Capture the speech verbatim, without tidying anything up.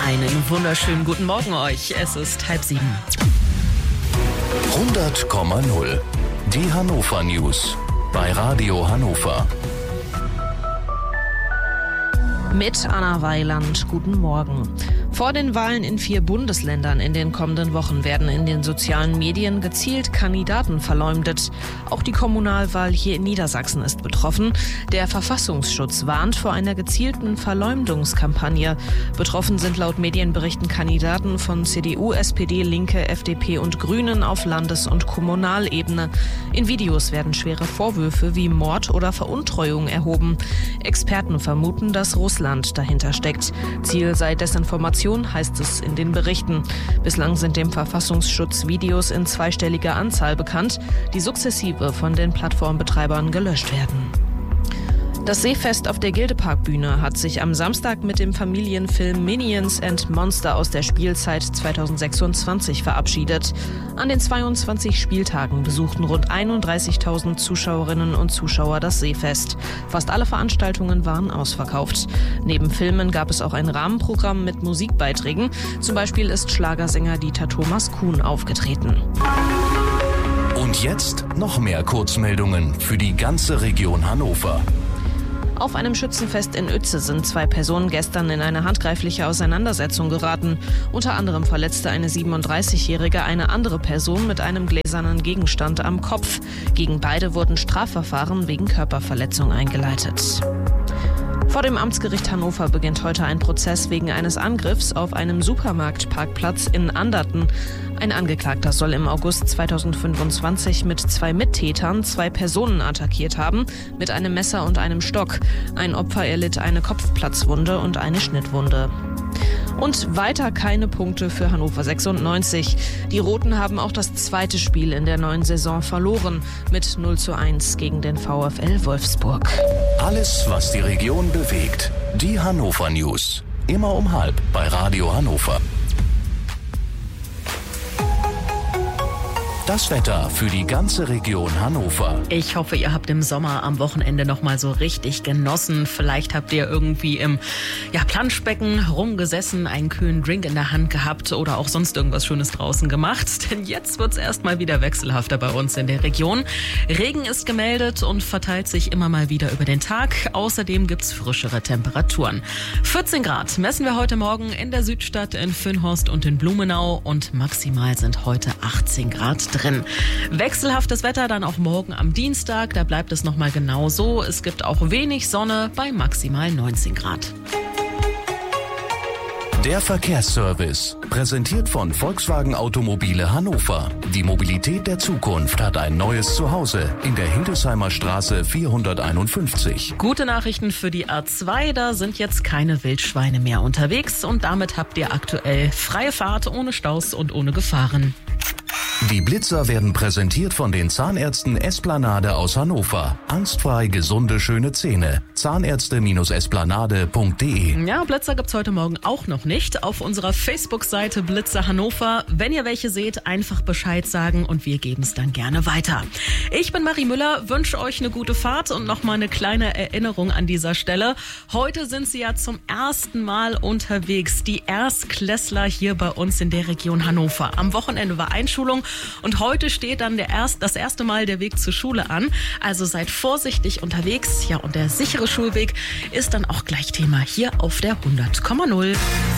Einen wunderschönen guten Morgen euch. Es ist halb sieben. hundert Komma null. Die Hannover News bei Radio Hannover. Mit Anna Weiland, guten Morgen. Vor den Wahlen in vier Bundesländern in den kommenden Wochen werden in den sozialen Medien gezielt Kandidaten verleumdet. Auch die Kommunalwahl hier in Niedersachsen ist betroffen. Der Verfassungsschutz warnt vor einer gezielten Verleumdungskampagne. Betroffen sind laut Medienberichten Kandidaten von C D U, S P D, Linke, F D P und Grünen auf Landes- und Kommunalebene. In Videos werden schwere Vorwürfe wie Mord oder Veruntreuung erhoben. Experten vermuten, dass Russland dahinter steckt. Ziel sei Desinformation, heißt es in den Berichten. Bislang sind dem Verfassungsschutz Videos in zweistelliger Anzahl bekannt, die sukzessive von den Plattformbetreibern gelöscht werden. Das Seefest auf der Gildepark-Bühne hat sich am Samstag mit dem Familienfilm Minions and Monster aus der Spielzeit zweitausendsechsundzwanzig verabschiedet. An den zweiundzwanzig Spieltagen besuchten rund einunddreißigtausend Zuschauerinnen und Zuschauer das Seefest. Fast alle Veranstaltungen waren ausverkauft. Neben Filmen gab es auch ein Rahmenprogramm mit Musikbeiträgen. Zum Beispiel ist Schlagersänger Dieter Thomas Kuhn aufgetreten. Und jetzt noch mehr Kurzmeldungen für die ganze Region Hannover. Auf einem Schützenfest in Uetze sind zwei Personen gestern in eine handgreifliche Auseinandersetzung geraten. Unter anderem verletzte eine siebenunddreißigjährige eine andere Person mit einem gläsernen Gegenstand am Kopf. Gegen beide wurden Strafverfahren wegen Körperverletzung eingeleitet. Vor dem Amtsgericht Hannover beginnt heute ein Prozess wegen eines Angriffs auf einem Supermarktparkplatz in Anderten. Ein Angeklagter soll im August zweitausendfünfundzwanzig mit zwei Mittätern zwei Personen attackiert haben, mit einem Messer und einem Stock. Ein Opfer erlitt eine Kopfplatzwunde und eine Schnittwunde. Und weiter keine Punkte für Hannover sechsundneunzig. Die Roten haben auch das zweite Spiel in der neuen Saison verloren, mit null zu eins gegen den VfL Wolfsburg. Alles, was die Region bewegt. Die Hannover News. Immer um halb bei Radio Hannover. Das Wetter für die ganze Region Hannover. Ich hoffe, ihr habt im Sommer am Wochenende noch mal so richtig genossen. Vielleicht habt ihr irgendwie im ja, Planschbecken rumgesessen, einen kühlen Drink in der Hand gehabt oder auch sonst irgendwas Schönes draußen gemacht. Denn jetzt wird's erstmal wieder wechselhafter bei uns in der Region. Regen ist gemeldet und verteilt sich immer mal wieder über den Tag. Außerdem gibt's frischere Temperaturen. vierzehn Grad messen wir heute Morgen in der Südstadt, in Fünhorst und in Blumenau. Und maximal sind heute achtzehn Grad drin. Wechselhaftes Wetter dann auch morgen am Dienstag. Da bleibt es nochmal genau so. Es gibt auch wenig Sonne bei maximal neunzehn Grad. Der Verkehrsservice, präsentiert von Volkswagen Automobile Hannover. Die Mobilität der Zukunft hat ein neues Zuhause in der Hildesheimer Straße vierhunderteinundfünfzig. Gute Nachrichten für die A zwei, da sind jetzt keine Wildschweine mehr unterwegs und damit habt ihr aktuell freie Fahrt ohne Staus und ohne Gefahren. Die Blitzer werden präsentiert von den Zahnärzten Esplanade aus Hannover. Angstfrei gesunde, schöne Zähne. Zahnärzte Esplanade punkt de. Ja, Blitzer gibt's heute Morgen auch noch nicht. Auf unserer Facebook-Seite Blitzer Hannover. Wenn ihr welche seht, einfach Bescheid sagen und wir geben es dann gerne weiter. Ich bin Marie Müller, wünsche euch eine gute Fahrt und nochmal eine kleine Erinnerung an dieser Stelle. Heute sind sie ja zum ersten Mal unterwegs. Die Erstklässler hier bei uns in der Region Hannover. Am Wochenende war Einschulung. Und heute steht dann der erst, das erste Mal der Weg zur Schule an. Also seid vorsichtig unterwegs. Ja, und der sichere Schulweg ist dann auch gleich Thema hier auf der hundert Komma null.